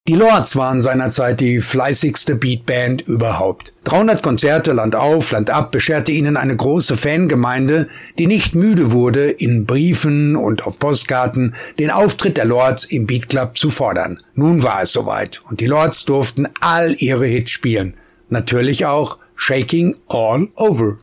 Die Lords waren seinerzeit die fleißigste Beatband überhaupt. 300 Konzerte Land auf, Land ab bescherte ihnen eine große Fangemeinde, die nicht müde wurde, in Briefen und auf Postkarten den Auftritt der Lords im Beat Club zu fordern. Nun war es soweit und die Lords durften all ihre Hits spielen. Natürlich auch Shaking All Over.